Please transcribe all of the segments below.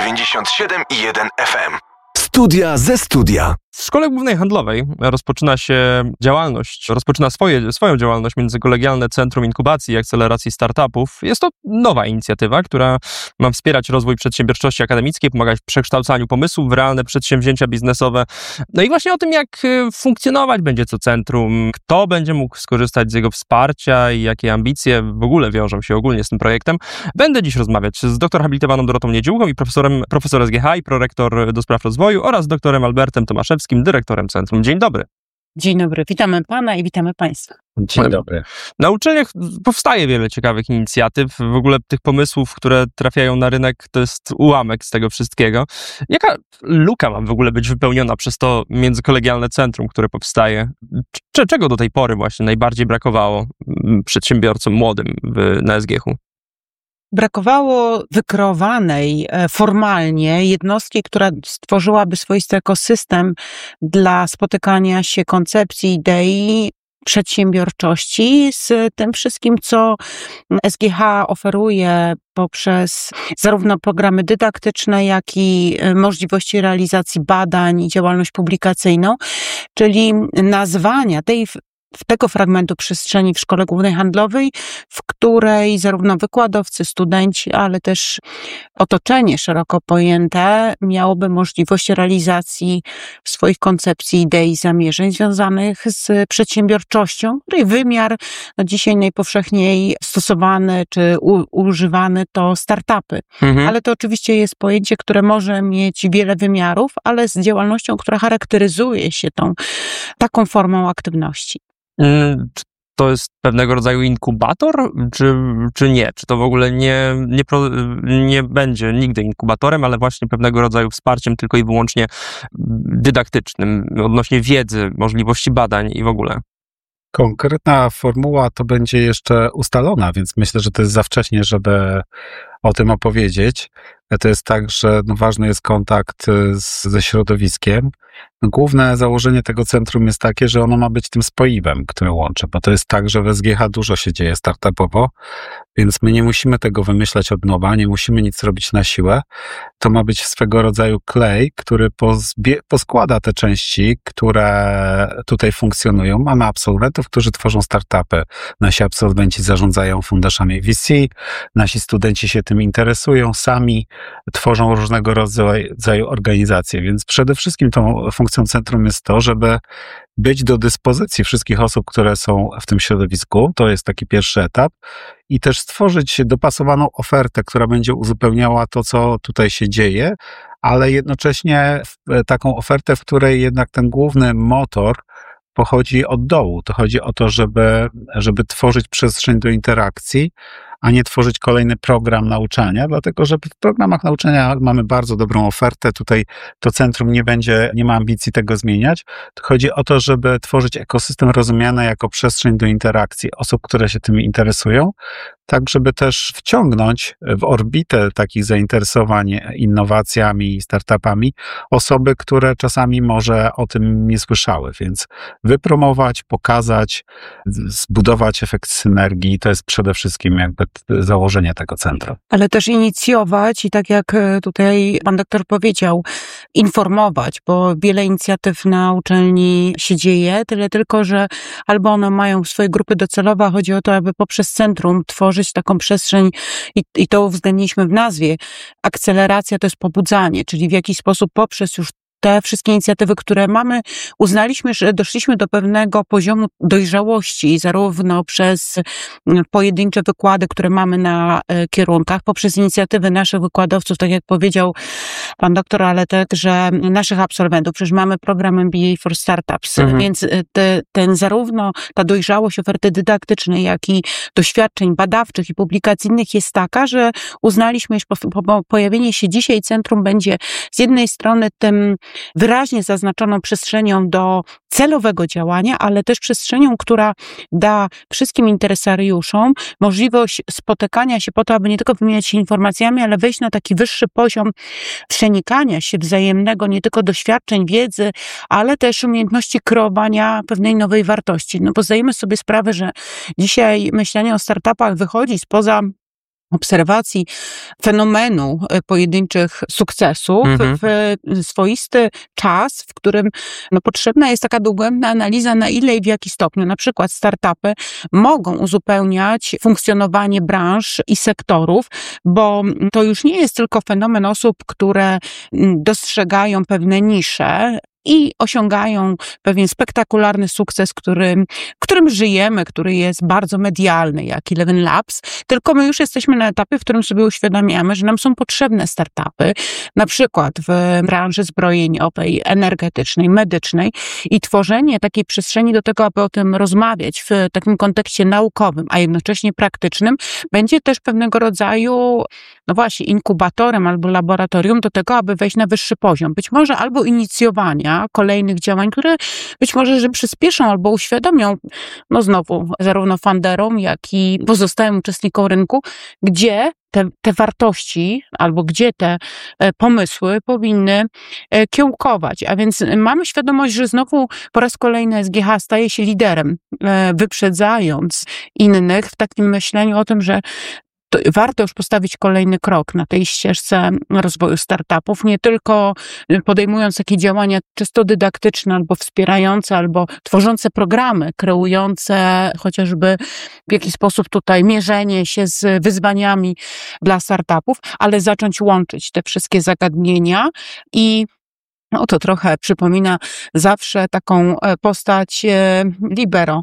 97,1 FM. Studia ze studia. W Szkole Głównej Handlowej rozpoczyna swoją działalność Międzykolegialne Centrum Inkubacji i Akceleracji Startupów. Jest to nowa inicjatywa, która ma wspierać rozwój przedsiębiorczości akademickiej, pomagać w przekształcaniu pomysłów w realne przedsięwzięcia biznesowe. No i właśnie o tym, jak funkcjonować będzie to centrum, kto będzie mógł skorzystać z jego wsparcia i jakie ambicje w ogóle wiążą się ogólnie z tym projektem, będę dziś rozmawiać z doktor habilitowaną Dorotą Niedziółką i profesor SGH i prorektor do spraw rozwoju oraz doktorem Albertem Tomaszewskim, dyrektorem centrum. Dzień dobry. Dzień dobry, witamy pana i witamy państwa. Dzień dobry. Na uczelniach powstaje wiele ciekawych inicjatyw. W ogóle tych pomysłów, które trafiają na rynek, to jest ułamek z tego wszystkiego. Jaka luka ma w ogóle być wypełniona przez to międzykolegialne centrum, które powstaje? Czego do tej pory właśnie najbardziej brakowało przedsiębiorcom młodym na SGH-u? Brakowało wykreowanej formalnie jednostki, która stworzyłaby swoisty ekosystem dla spotykania się koncepcji, idei, przedsiębiorczości z tym wszystkim, co SGH oferuje poprzez zarówno programy dydaktyczne, jak i możliwości realizacji badań i działalność publikacyjną, czyli nazwania tego fragmentu przestrzeni w Szkole Głównej Handlowej, w której zarówno wykładowcy, studenci, ale też otoczenie szeroko pojęte miałoby możliwość realizacji swoich koncepcji, idei, zamierzeń związanych z przedsiębiorczością, której wymiar dzisiaj najpowszechniej stosowany czy używany to startupy. Ale to oczywiście jest pojęcie, które może mieć wiele wymiarów, ale z działalnością, która charakteryzuje się taką formą aktywności. Czy to jest pewnego rodzaju inkubator, czy nie? Czy to w ogóle nie będzie nigdy inkubatorem, ale właśnie pewnego rodzaju wsparciem tylko i wyłącznie dydaktycznym, odnośnie wiedzy, możliwości badań i w ogóle? Konkretna formuła to będzie jeszcze ustalona, więc myślę, że to jest za wcześnie, żeby o tym opowiedzieć. To jest tak, że ważny jest kontakt ze środowiskiem. Główne założenie tego centrum jest takie, że ono ma być tym spoiwem, który łączy, bo to jest tak, że w SGH dużo się dzieje startupowo, więc my nie musimy tego wymyślać od nowa, nie musimy nic robić na siłę. To ma być swego rodzaju klej, który poskłada te części, które tutaj funkcjonują. Mamy absolwentów, którzy tworzą startupy. Nasi absolwenci zarządzają funduszami VC, nasi studenci się tym interesują, sami tworzą różnego rodzaju organizacje, więc przede wszystkim tą funkcją centrum jest to, żeby być do dyspozycji wszystkich osób, które są w tym środowisku. To jest taki pierwszy etap. I też stworzyć dopasowaną ofertę, która będzie uzupełniała to, co tutaj się dzieje, ale jednocześnie taką ofertę, w której jednak ten główny motor pochodzi od dołu. To chodzi o to, żeby tworzyć przestrzeń do interakcji, a nie tworzyć kolejny program nauczania, dlatego że w programach nauczania mamy bardzo dobrą ofertę. Tutaj to centrum nie ma ambicji tego zmieniać. To chodzi o to, żeby tworzyć ekosystem rozumiany jako przestrzeń do interakcji osób, które się tym interesują, tak żeby też wciągnąć w orbitę takich zainteresowań innowacjami i startupami osoby, które czasami może o tym nie słyszały, więc wypromować, pokazać, zbudować efekt synergii, to jest przede wszystkim jakby założenie tego centrum. Ale też inicjować i tak jak tutaj pan doktor powiedział, informować, bo wiele inicjatyw na uczelni się dzieje, tyle tylko, że albo one mają swoje grupy docelowe, a chodzi o to, aby poprzez centrum tworzyć taką przestrzeń i to uwzględniliśmy w nazwie. Akceleracja to jest pobudzanie, czyli w jakiś sposób poprzez już te wszystkie inicjatywy, które mamy, uznaliśmy, że doszliśmy do pewnego poziomu dojrzałości, zarówno przez pojedyncze wykłady, które mamy na kierunkach, poprzez inicjatywy naszych wykładowców, tak jak powiedział pan doktor, ale także naszych absolwentów. Przecież mamy program MBA for Startups, więc zarówno ta dojrzałość oferty dydaktycznej, jak i doświadczeń badawczych i publikacyjnych jest taka, że uznaliśmy, że pojawienie się dzisiaj centrum będzie z jednej strony tym wyraźnie zaznaczoną przestrzenią do celowego działania, ale też przestrzenią, która da wszystkim interesariuszom możliwość spotykania się po to, aby nie tylko wymieniać się informacjami, ale wejść na taki wyższy poziom przenikania się wzajemnego, nie tylko doświadczeń, wiedzy, ale też umiejętności kreowania pewnej nowej wartości. No bo zdajemy sobie sprawę, że dzisiaj myślenie o startupach wychodzi spoza obserwacji fenomenu pojedynczych sukcesów w swoisty czas, w którym potrzebna jest taka dogłębna analiza, na ile i w jaki stopniu na przykład startupy mogą uzupełniać funkcjonowanie branż i sektorów, bo to już nie jest tylko fenomen osób, które dostrzegają pewne nisze i osiągają pewien spektakularny sukces, którym żyjemy, który jest bardzo medialny, jak Eleven Labs, tylko my już jesteśmy na etapie, w którym sobie uświadamiamy, że nam są potrzebne startupy, na przykład w branży zbrojeniowej, energetycznej, medycznej i tworzenie takiej przestrzeni do tego, aby o tym rozmawiać w takim kontekście naukowym, a jednocześnie praktycznym, będzie też pewnego rodzaju, właśnie, inkubatorem albo laboratorium do tego, aby wejść na wyższy poziom. Być może albo inicjowania kolejnych działań, które być może, że przyspieszą albo uświadomią, znowu, zarówno funderom, jak i pozostałym uczestnikom rynku, gdzie te wartości albo gdzie te pomysły powinny kiełkować. A więc mamy świadomość, że znowu po raz kolejny SGH staje się liderem, wyprzedzając innych w takim myśleniu o tym, że warto już postawić kolejny krok na tej ścieżce rozwoju startupów, nie tylko podejmując takie działania czysto dydaktyczne, albo wspierające, albo tworzące programy, kreujące chociażby w jakiś sposób tutaj mierzenie się z wyzwaniami dla startupów, ale zacząć łączyć te wszystkie zagadnienia i to trochę przypomina zawsze taką postać libero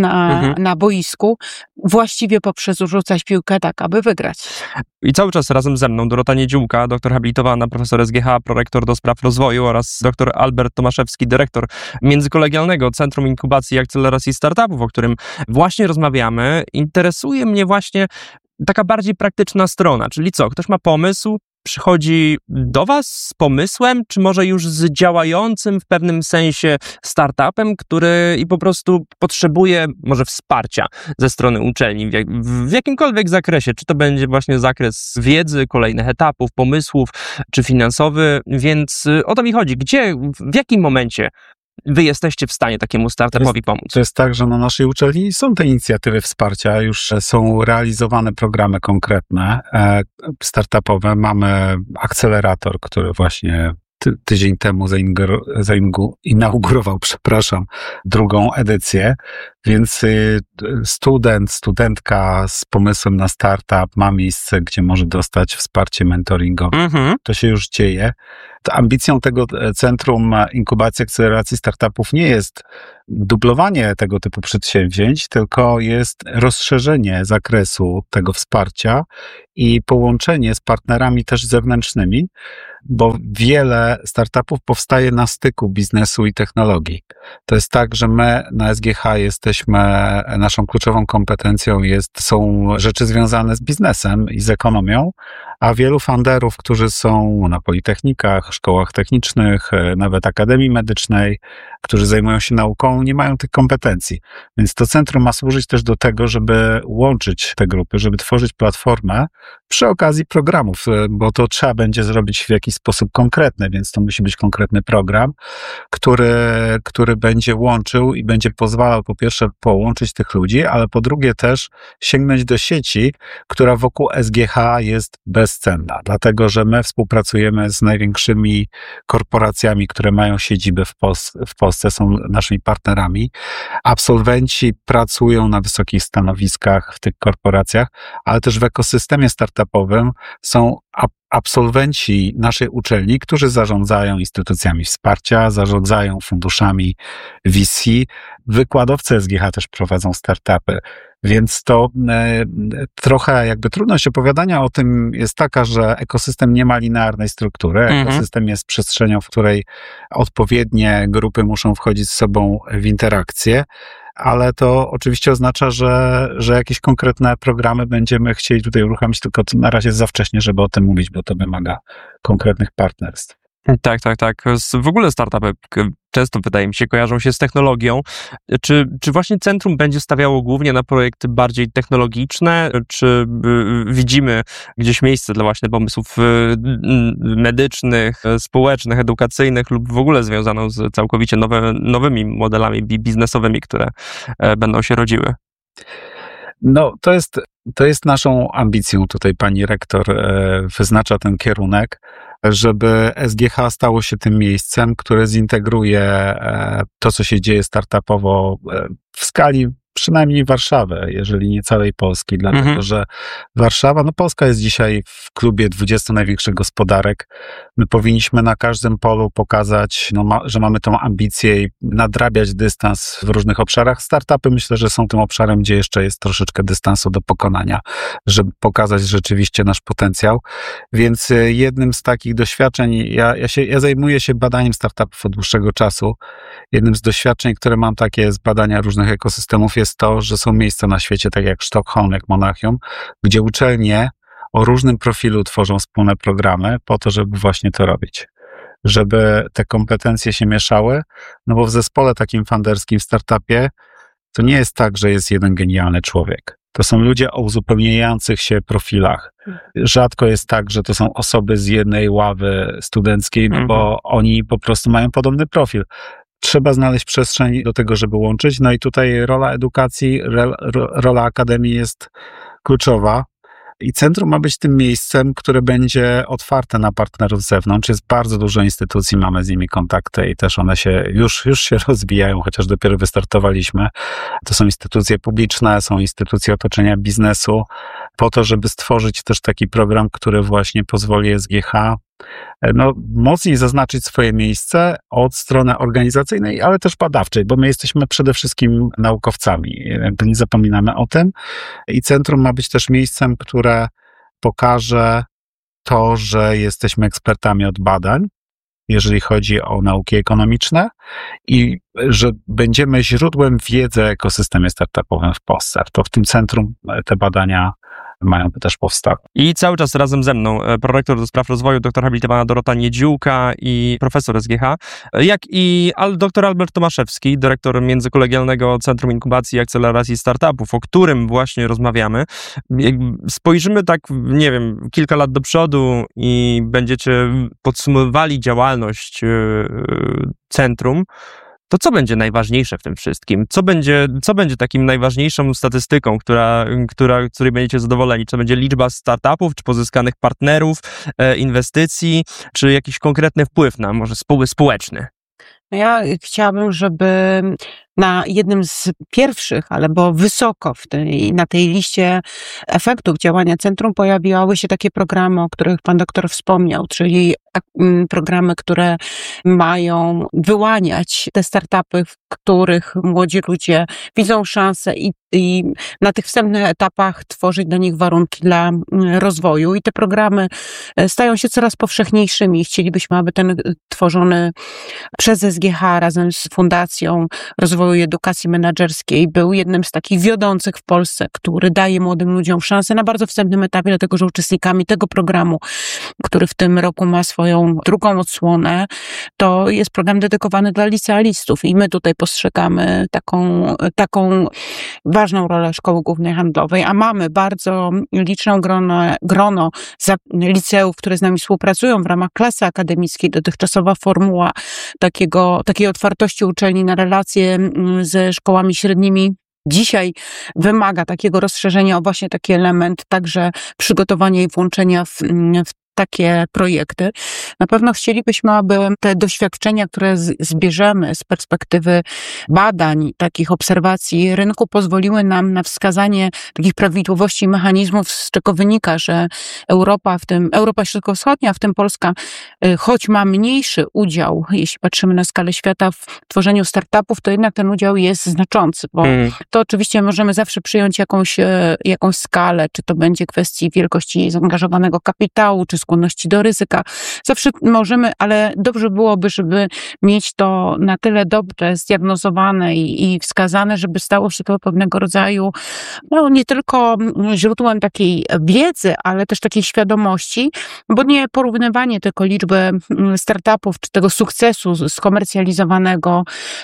na boisku, właściwie poprzez rzucać piłkę tak, aby wygrać. I cały czas razem ze mną Dorota Niedziółka, doktor habilitowana, profesor SGH, prorektor do spraw rozwoju oraz doktor Albert Tomaszewski, dyrektor Międzykolegialnego Centrum Inkubacji i Akceleracji Startupów, o którym właśnie rozmawiamy. Interesuje mnie właśnie taka bardziej praktyczna strona, czyli co? Ktoś ma pomysł, przychodzi do was z pomysłem, czy może już z działającym w pewnym sensie startupem, który i po prostu potrzebuje może wsparcia ze strony uczelni w jakimkolwiek zakresie, czy to będzie właśnie zakres wiedzy, kolejnych etapów, pomysłów, czy finansowy, więc o to mi chodzi. Gdzie, w jakim momencie wy jesteście w stanie takiemu startupowi pomóc? To jest tak, że na naszej uczelni są te inicjatywy wsparcia, już są realizowane programy konkretne, startupowe. Mamy akcelerator, który właśnie tydzień temu inaugurował, drugą edycję, więc studentka z pomysłem na startup ma miejsce, gdzie może dostać wsparcie mentoringowe. To się już dzieje. Ambicją tego Centrum Inkubacji i Akceleracji Startupów nie jest dublowanie tego typu przedsięwzięć, tylko jest rozszerzenie zakresu tego wsparcia i połączenie z partnerami też zewnętrznymi, bo wiele startupów powstaje na styku biznesu i technologii. To jest tak, że my na SGH naszą kluczową kompetencją są rzeczy związane z biznesem i z ekonomią, a wielu founderów, którzy są na politechnikach, szkołach technicznych, nawet Akademii Medycznej, którzy zajmują się nauką, nie mają tych kompetencji. Więc to centrum ma służyć też do tego, żeby łączyć te grupy, żeby tworzyć platformę przy okazji programów, bo to trzeba będzie zrobić w jakiś sposób konkretny, więc to musi być konkretny program, który będzie łączył i będzie pozwalał po pierwsze połączyć tych ludzi, ale po drugie też sięgnąć do sieci, która wokół SGH jest bezcenna, dlatego że my współpracujemy z największymi korporacjami, które mają siedziby w Polsce, są naszymi partnerami. Absolwenci pracują na wysokich stanowiskach w tych korporacjach, ale też w ekosystemie startupowym są absolwenci naszej uczelni, którzy zarządzają instytucjami wsparcia, zarządzają funduszami VC. Wykładowcy SGH też prowadzą startupy. Więc to trochę jakby trudność opowiadania o tym jest taka, że ekosystem nie ma linearnej struktury. Ekosystem jest przestrzenią, w której odpowiednie grupy muszą wchodzić z sobą w interakcję, ale to oczywiście oznacza, że jakieś konkretne programy będziemy chcieli tutaj uruchomić, tylko to na razie jest za wcześnie, żeby o tym mówić, bo to wymaga konkretnych partnerstw. Tak. W ogóle startupy często, wydaje mi się, kojarzą się z technologią. Czy właśnie centrum będzie stawiało głównie na projekty bardziej technologiczne? Czy widzimy gdzieś miejsce dla właśnie pomysłów medycznych, społecznych, edukacyjnych lub w ogóle związaną z całkowicie nowymi modelami biznesowymi, które będą się rodziły? No, to jest naszą ambicją. Tutaj pani rektor wyznacza ten kierunek, żeby SGH stało się tym miejscem, które zintegruje to, co się dzieje startupowo w skali przynajmniej Warszawy, jeżeli nie całej Polski, dlatego że Warszawa, no Polska jest dzisiaj w klubie 20 największych gospodarek. My powinniśmy na każdym polu pokazać, że mamy tą ambicję i nadrabiać dystans w różnych obszarach. Startupy myślę, że są tym obszarem, gdzie jeszcze jest troszeczkę dystansu do pokonania, żeby pokazać rzeczywiście nasz potencjał. Więc jednym z takich doświadczeń, ja zajmuję się badaniem startupów od dłuższego czasu. Jednym z doświadczeń, które mam takie z badania różnych ekosystemów jest to, że są miejsca na świecie, tak jak Sztokholm, jak Monachium, gdzie uczelnie o różnym profilu tworzą wspólne programy po to, żeby właśnie to robić. Żeby te kompetencje się mieszały, no bo w zespole takim funderskim w startupie to nie jest tak, że jest jeden genialny człowiek. To są ludzie o uzupełniających się profilach. Rzadko jest tak, że to są osoby z jednej ławy studenckiej, no bo oni po prostu mają podobny profil. Trzeba znaleźć przestrzeń do tego, żeby łączyć. No i tutaj rola edukacji, rola akademii jest kluczowa. I centrum ma być tym miejscem, które będzie otwarte na partnerów z zewnątrz. Jest bardzo dużo instytucji, mamy z nimi kontakty i też one się już się rozwijają, chociaż dopiero wystartowaliśmy. To są instytucje publiczne, są instytucje otoczenia biznesu, po to, żeby stworzyć też taki program, który właśnie pozwoli SGH mocniej zaznaczyć swoje miejsce od strony organizacyjnej, ale też badawczej, bo my jesteśmy przede wszystkim naukowcami. Jakby nie zapominamy o tym. I centrum ma być też miejscem, które pokaże to, że jesteśmy ekspertami od badań, jeżeli chodzi o nauki ekonomiczne i że będziemy źródłem wiedzy o ekosystemie startupowym w Polsce. To w tym centrum te badania mają też powstać. I cały czas razem ze mną prorektor do spraw rozwoju, doktor habilitowana Dorota Niedziółka i profesor SGH, jak i dr Albert Tomaszewski, dyrektor Międzykolegialnego Centrum Inkubacji i Akceleracji Startupów, o którym właśnie rozmawiamy. Jak spojrzymy tak, nie wiem, kilka lat do przodu i będziecie podsumowywali działalność centrum, to co będzie najważniejsze w tym wszystkim? Co będzie takim najważniejszą statystyką, której będziecie zadowoleni? Czy to będzie liczba startupów, czy pozyskanych partnerów, inwestycji, czy jakiś konkretny wpływ na może społeczny? Ja chciałabym, żeby na jednym z pierwszych, albo wysoko na tej liście efektów działania centrum pojawiały się takie programy, o których pan doktor wspomniał, czyli programy, które mają wyłaniać te startupy, w których młodzi ludzie widzą szansę i na tych wstępnych etapach tworzyć dla nich warunki dla rozwoju. I te programy stają się coraz powszechniejszymi. Chcielibyśmy, aby ten tworzony przez SGH razem z Fundacją Rozwoju i Edukacji Menedżerskiej był jednym z takich wiodących w Polsce, który daje młodym ludziom szansę na bardzo wstępnym etapie, dlatego że uczestnikami tego programu, który w tym roku ma swoją drugą odsłonę, to jest program dedykowany dla licealistów i my tutaj postrzegamy taką ważną rolę Szkoły Głównej Handlowej, a mamy bardzo liczną grono liceów, które z nami współpracują w ramach klasy akademickiej, dotychczasowa formuła takiej otwartości uczelni na relacje ze szkołami średnimi dzisiaj wymaga takiego rozszerzenia o właśnie taki element, także przygotowania i włączenia w takie projekty. Na pewno chcielibyśmy, aby te doświadczenia, które zbierzemy z perspektywy badań, takich obserwacji rynku, pozwoliły nam na wskazanie takich prawidłowości i mechanizmów, z czego wynika, że Europa Środkowo-Wschodnia, w tym Polska, choć ma mniejszy udział, jeśli patrzymy na skalę świata w tworzeniu startupów, to jednak ten udział jest znaczący, bo to oczywiście możemy zawsze przyjąć jakąś skalę, czy to będzie kwestii wielkości zaangażowanego kapitału, czy skłonności do ryzyka. Zawsze możemy, ale dobrze byłoby, żeby mieć to na tyle dobrze zdiagnozowane i wskazane, żeby stało się to pewnego rodzaju, nie tylko źródłem takiej wiedzy, ale też takiej świadomości, bo nie porównywanie tylko liczby startupów, czy tego sukcesu skomercjalizowanego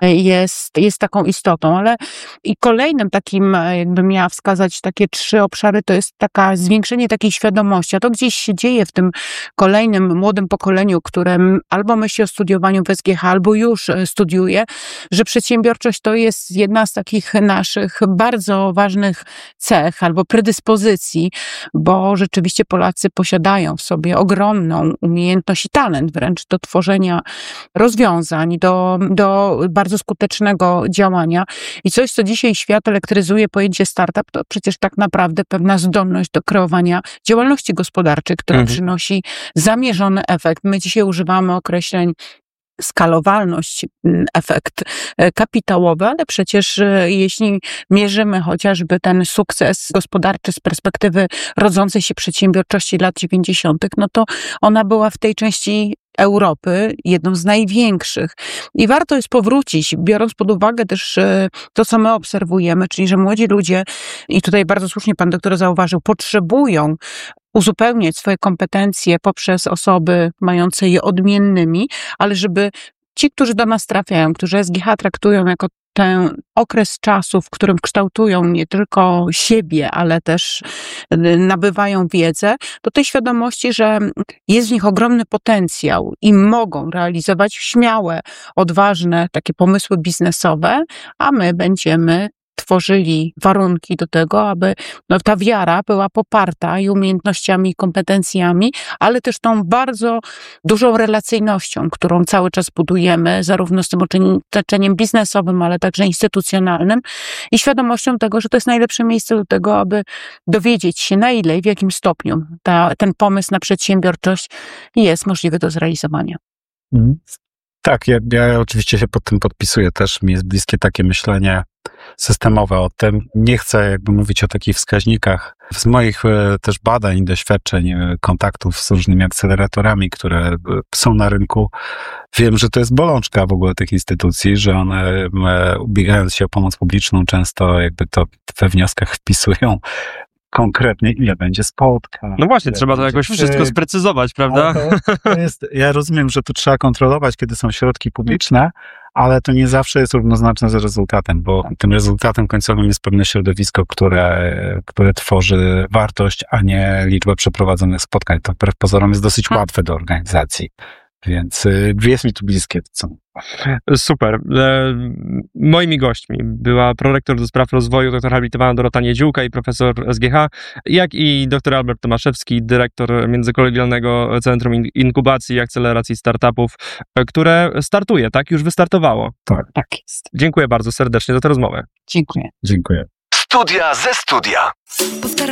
jest taką istotą, ale i kolejnym takim, jakbym miała wskazać takie 3 obszary, to jest zwiększenie takiej świadomości, a to gdzieś się dzieje w tym tym kolejnym młodym pokoleniu, które albo myśli o studiowaniu w SGH, albo już studiuje, że przedsiębiorczość to jest jedna z takich naszych bardzo ważnych cech albo predyspozycji, bo rzeczywiście Polacy posiadają w sobie ogromną umiejętność i talent wręcz do tworzenia rozwiązań, do bardzo skutecznego działania. I coś, co dzisiaj świat elektryzuje pojęcie startup, to przecież tak naprawdę pewna zdolność do kreowania działalności gospodarczej, która przynosi zamierzony efekt. My dzisiaj używamy określeń skalowalność, efekt kapitałowy, ale przecież jeśli mierzymy chociażby ten sukces gospodarczy z perspektywy rodzącej się przedsiębiorczości lat 90., no to ona była w tej części Europy jedną z największych. I warto jest powrócić, biorąc pod uwagę też to, co my obserwujemy, czyli że młodzi ludzie, i tutaj bardzo słusznie pan doktor zauważył, potrzebują uzupełniać swoje kompetencje poprzez osoby mające je odmiennymi, ale żeby ci, którzy do nas trafiają, którzy SGH traktują jako ten okres czasu, w którym kształtują nie tylko siebie, ale też nabywają wiedzę, do tej świadomości, że jest w nich ogromny potencjał i mogą realizować śmiałe, odważne takie pomysły biznesowe, a my będziemy tworzyli warunki do tego, aby ta wiara była poparta i umiejętnościami, i kompetencjami, ale też tą bardzo dużą relacyjnością, którą cały czas budujemy, zarówno z tym otoczeniem biznesowym, ale także instytucjonalnym i świadomością tego, że to jest najlepsze miejsce do tego, aby dowiedzieć się, na ile i w jakim stopniu ten pomysł na przedsiębiorczość jest możliwy do zrealizowania. Tak, ja oczywiście się pod tym podpisuję. Też mi jest bliskie takie myślenie systemowe o tym. Nie chcę jakby mówić o takich wskaźnikach. Z moich też badań, doświadczeń, kontaktów z różnymi akceleratorami, które są na rynku, wiem, że to jest bolączka w ogóle tych instytucji, że one ubiegając się o pomoc publiczną często jakby to we wnioskach wpisują konkretnie, ile będzie spotkań. No właśnie, trzeba to jakoś wszystko sprecyzować, prawda? To jest, ja rozumiem, że to trzeba kontrolować, kiedy są środki publiczne, ale to nie zawsze jest równoznaczne z rezultatem, bo tym rezultatem końcowym jest pewne środowisko, które tworzy wartość, a nie liczbę przeprowadzonych spotkań. To wbrew pozorom jest dosyć łatwe do organizacji. Więc jest mi tu bliskie to, co. Super. Moimi gośćmi była prorektor do spraw rozwoju, doktor habilitowana Dorota Niedziółka i profesor SGH, jak i dr Albert Tomaszewski, dyrektor Międzykolegialnego Centrum Inkubacji i Akceleracji Startupów, które startuje, tak? Już wystartowało. Tak jest. Dziękuję bardzo serdecznie za tę rozmowę. Dziękuję. Dziękuję. Studia ze studia.